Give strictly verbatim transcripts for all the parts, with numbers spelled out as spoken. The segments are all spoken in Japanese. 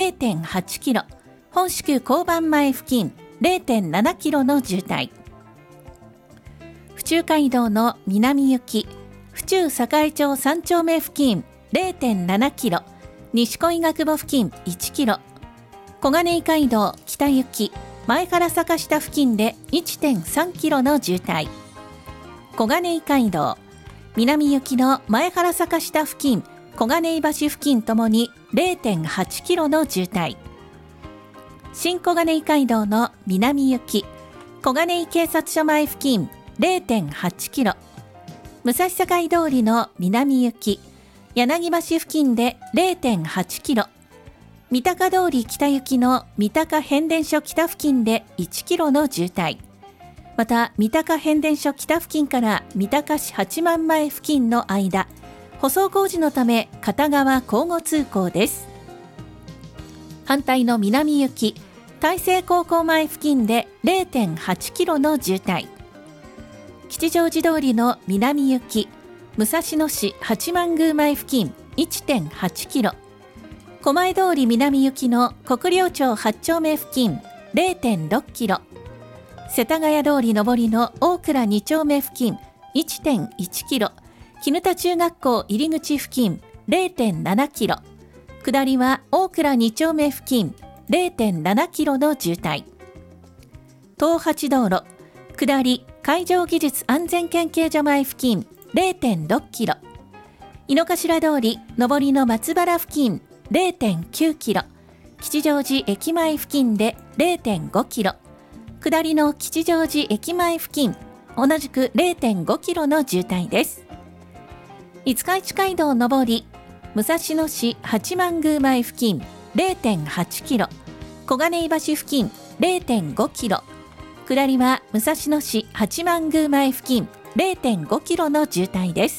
れいてんはちキロ、本宿交番前付近 れいてんななキロの渋滞。府中街道の南行き府中栄町さん丁目付近 れいてんななキロ、西小医学部付近いちキロ、小金井街道北行き前原坂下付近で いってんさんキロの渋滞。小金井街道南行きの前原坂下付近、小金井橋付近ともに れいてんはちキロの渋滞。新小金井街道の南行き小金井警察署前付近 れいてんはちキロ、武蔵境通りの南行き柳橋付近で れいてんはちキロ、三鷹通り北行きの三鷹変電所北付近でいちキロの渋滞。また三鷹変電所北付近から三鷹市八幡前付近の間、舗装工事のため片側交互通行です。反対の南行き大成高校前付近で れいてんはちキロの渋滞。吉祥寺通りの南行き武蔵野市八幡宮前付近 いってんはちキロ、狛江通り南行きの国領町はち丁目付近 れいてんろっキロ、世田谷通り上りの大倉に丁目付近 いってんいちキロ、絹田中学校入り口付近 れいてんななキロ、下りは大倉に丁目付近 れいてんななキロの渋滞。東八道路下り海上技術安全研究所前付近 れいてんろっキロ、井の頭通り上りの松原付近 れいてんきゅうキロ、吉祥寺駅前付近で れいてんごキロ、下りの吉祥寺駅前付近同じく れいてんごキロの渋滞です。五日市街道上り武蔵野市八幡宮前付近 れいてんはちキロ、小金井橋付近 れいてんごキロ、下りは武蔵野市八幡宮前付近 れいてんごキロの渋滞です。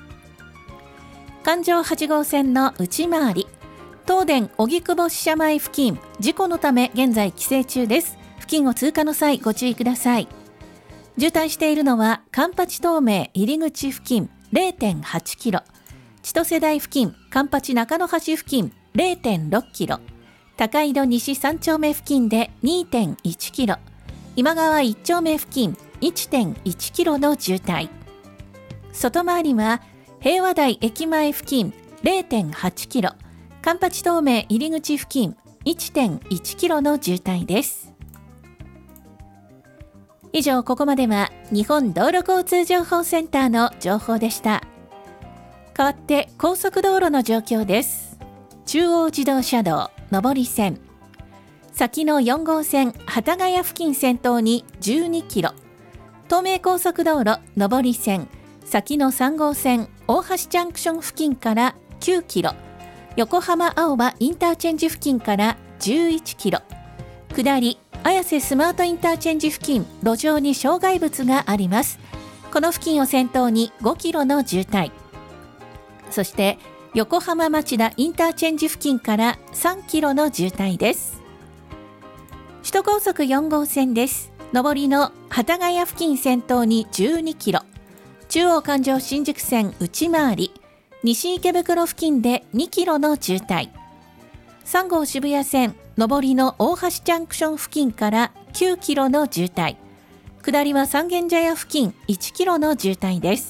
環状はち号線の内回り東電荻窪支社前付近、事故のため現在規制中です。付近を通過の際ご注意ください。渋滞しているのは環八東名入り口付近 れいてんはちキロ、千歳台付近環八中野橋付近 れいてんろっキロ、高井戸西さん丁目付近で にてんいちキロ、今川いち丁目付近 いってんいちキロの渋滞。外回りは平和台駅前付近 れいてんはちキロ、環八東名入り口付近 いってんいちキロの渋滞です。以上、ここまでは日本道路交通情報センターの情報でした。代わって高速道路の状況です。中央自動車道上り線、先のよん号線幡ヶ谷付近先頭にじゅうにキロ、東名高速道路上り線先のさん号線大橋ジャンクション付近からきゅうキロ、横浜青葉インターチェンジ付近からじゅういちキロ、下り綾瀬スマートインターチェンジ付近路上に障害物があります。この付近を先頭にごキロの渋滞。そして横浜町田インターチェンジ付近からさんキロの渋滞です。首都高速よん号線です。上りの幡ヶ谷付近先頭にじゅうにキロ、中央環状新宿線内回り西池袋付近でにキロの渋滞。さん号渋谷線上りの大橋ジャンクション付近からきゅうキロの渋滞、下りは三軒茶屋付近いちキロの渋滞です。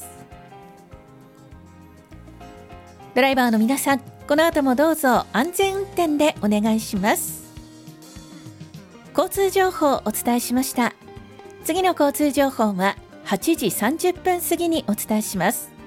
ドライバーの皆さん、この後もどうぞ安全運転でお願いします。交通情報をお伝えしました。次の交通情報ははちじさんじゅっぷん過ぎにお伝えします。